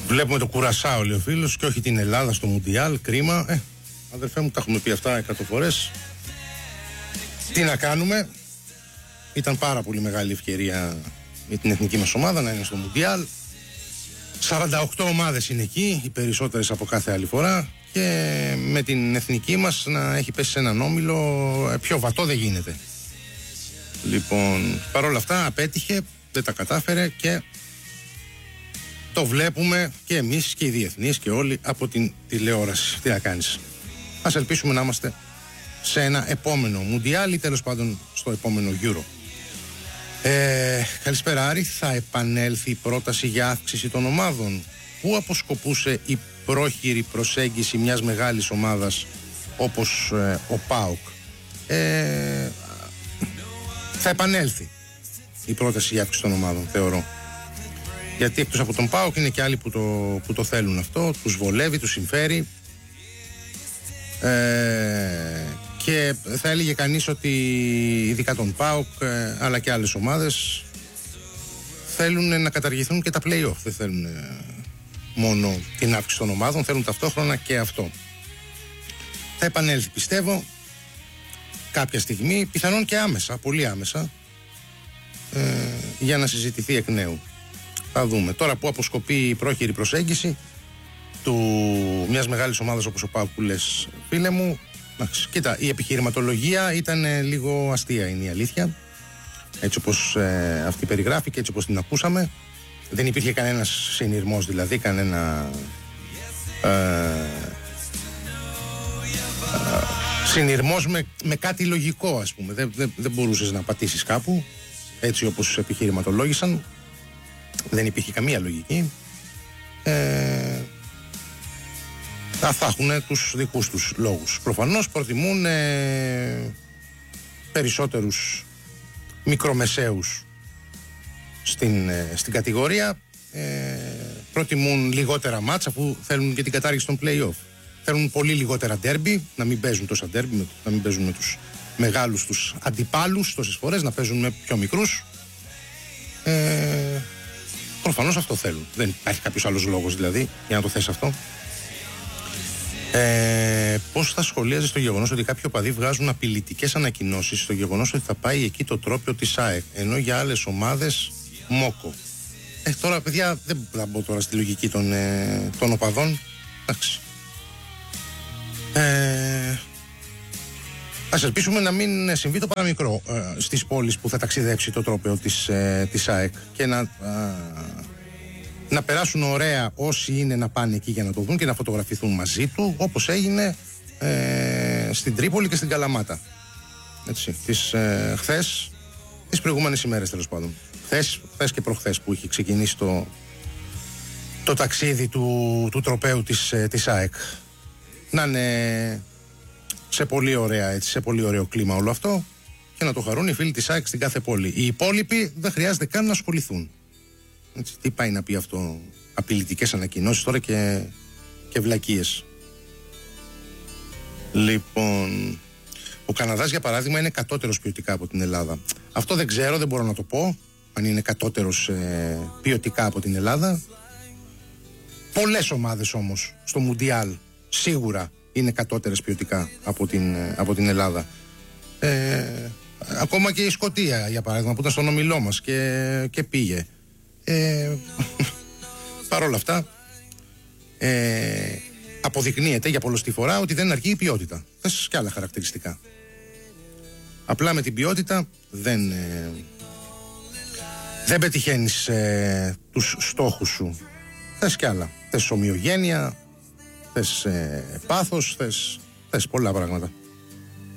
Βλέπουμε το Κουρασάο, λέει ο φίλος, και όχι την Ελλάδα στο Μουντιάλ. Κρίμα. Αδερφέ μου, τα έχουμε πει αυτά 100 φορές. Τι να κάνουμε. Ήταν πάρα πολύ μεγάλη ευκαιρία για την εθνική μας ομάδα να είναι στο Μουντιάλ. 48 ομάδες είναι εκεί, οι περισσότερες από κάθε άλλη φορά. Και με την εθνική μας να έχει πέσει σε έναν όμιλο πιο βατό δεν γίνεται. Λοιπόν, παρόλα αυτά απέτυχε, δεν τα κατάφερε και το βλέπουμε και εμείς και οι διεθνείς και όλοι από την τηλεόραση. Τι να κάνεις. Ας ελπίσουμε να είμαστε σε ένα επόμενο Μουντιάλ ή τέλος πάντων στο επόμενο Euro. Καλησπέρα Άρη. Θα επανέλθει η πρόταση για αύξηση των ομάδων? Πού αποσκοπούσε η πρόχειρη προσέγγιση μιας μεγάλης ομάδας όπως ο ΠΑΟΚ? Θα επανέλθει η πρόταση για αύξηση των ομάδων, θεωρώ. Γιατί εκτός από τον ΠΑΟΚ είναι και άλλοι που το θέλουν αυτό, τους βολεύει, τους συμφέρει. Και θα έλεγε κανείς ότι ειδικά τον ΠΑΟΚ αλλά και άλλες ομάδες θέλουν να καταργηθούν και τα play-off. Δεν θέλουν μόνο την αύξηση των ομάδων, θέλουν ταυτόχρονα και αυτό. Θα επανέλθει, πιστεύω, κάποια στιγμή, πιθανόν και άμεσα, πολύ άμεσα, για να συζητηθεί εκ νέου. Θα δούμε. Τώρα που αποσκοπεί η πρόχειρη προσέγγιση μιας μεγάλης ομάδας όπως ο ΠΑΟΚ που λες, φίλε μου, κοίτα, η επιχειρηματολογία ήταν λίγο αστεία, είναι η αλήθεια. Έτσι όπως αυτή περιγράφει και έτσι όπως την ακούσαμε. Δεν υπήρχε κανένας συνειρμός, δηλαδή κανένα συνειρμός με κάτι λογικό, ας πούμε. Δεν μπορούσες να πατήσεις κάπου έτσι όπως επιχειρηματολόγησαν. Δεν υπήρχε καμία λογική. Θα έχουν τους δικούς τους λόγους. Προφανώς προτιμούν περισσότερους μικρομεσαίους στην κατηγορία. Προτιμούν λιγότερα μάτς αφού θέλουν και την κατάργηση των play-off. Θέλουν πολύ λιγότερα ντέρμπι, να μην παίζουν τόσα ντέρμπι, να μην παίζουν με τους μεγάλους τους αντιπάλους τόσες φορές, να παίζουν με πιο μικρούς. Προφανώς αυτό θέλουν. Δεν υπάρχει κάποιος άλλος λόγος δηλαδή για να το θες αυτό. Πώς θα σχολίαζες το γεγονός ότι κάποιοι οπαδοί βγάζουν απειλητικές ανακοινώσεις στο γεγονός ότι θα πάει εκεί το τρόπαιο της ΑΕΚ, ενώ για άλλες ομάδες μόκο? Τώρα παιδιά δεν θα μπω τώρα στη λογική των οπαδών. Εντάξει. Ας ελπίσουμε να μην συμβεί το παραμικρό στις πόλεις που θα ταξιδέψει το τρόπαιο της ΑΕΚ και να περάσουν ωραία όσοι είναι να πάνε εκεί για να το δουν και να φωτογραφηθούν μαζί του, όπως έγινε στην Τρίπολη και στην Καλαμάτα. Έτσι, χθες, τις προηγούμενες ημέρες τέλος πάντων. Χθες και προχθές που είχε ξεκινήσει το ταξίδι του τροπαίου της ΑΕΚ. Να είναι σε πολύ ωραία, έτσι, σε πολύ ωραίο κλίμα όλο αυτό και να το χαρούν οι φίλοι της ΑΕΚ στην κάθε πόλη. Οι υπόλοιποι δεν χρειάζεται καν να ασχοληθούν. Έτσι, τι πάει να πει αυτό? Απειλητικές ανακοινώσεις τώρα και βλακίες. Λοιπόν, ο Καναδάς για παράδειγμα είναι κατώτερος ποιοτικά από την Ελλάδα. Αυτό δεν ξέρω, δεν μπορώ να το πω αν είναι κατώτερος ποιοτικά από την Ελλάδα. Πολλές ομάδες όμως στο Μουντιάλ σίγουρα είναι κατώτερες ποιοτικά από την Ελλάδα. Ακόμα και η Σκωτία για παράδειγμα που ήταν στον ομιλό μας και πήγε. Παρ' όλα αυτά αποδεικνύεται για πολλωστή φορά ότι δεν αρκεί η ποιότητα. Θες και άλλα χαρακτηριστικά. Απλά με την ποιότητα δεν πετυχαίνεις τους στόχους σου. Θες και άλλα. Θες ομοιογένεια, θες πάθος, θες πολλά πράγματα.